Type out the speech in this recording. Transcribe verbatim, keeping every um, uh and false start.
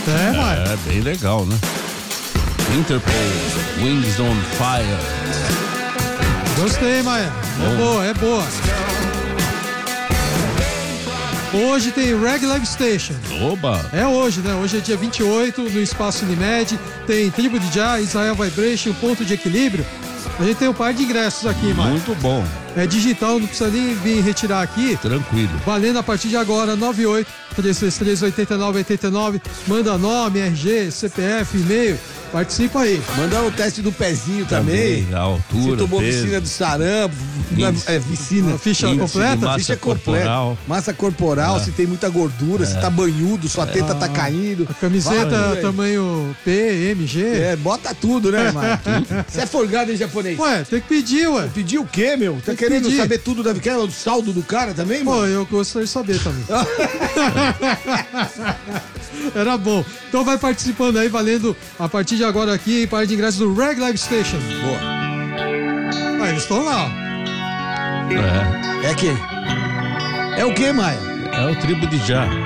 É, Maia. É, bem legal, né? Interpol, Wings on Fire. Gostei, Maia. É Bom. boa, é boa. Hoje tem Reg Live Station. Oba! É hoje, né? Hoje é dia vinte e oito, no Espaço Unimed. Tem Tribo de Jazz, Israel Vibration, Ponto de Equilíbrio. A gente tem um par de ingressos aqui, Maia. Muito bom. É digital, não precisa nem vir retirar aqui. Tranquilo. Valendo a partir de agora, nove oito, três três três, oito nove oito nove. Manda nome, R G, C P F, e-mail. Participa aí. Mandar o teste do pezinho também. Também, a altura, Se tomou peso. vacina do sarampo. É, vicina. A ficha Índice de completa? massa Ficha corporal. completa. Massa corporal, se tem muita gordura, se tá banhudo, sua teta tá caindo. A camiseta Vai, vai. tamanho P, M, G. É, bota tudo, né, mano? Você é folgado em japonês. Ué, tem que pedir, ué. Pedir o quê, meu? Tá Tem que querendo pedir. saber tudo da... Quer o saldo do cara também, Pô, mano? eu gostaria de saber também. Era bom. Então vai participando aí, valendo a partir de agora aqui, par de ingressos do Reg Live Station. Boa. Ah, eles estão lá. É, É quem? É o quê, Maia? é o Tribo de Já.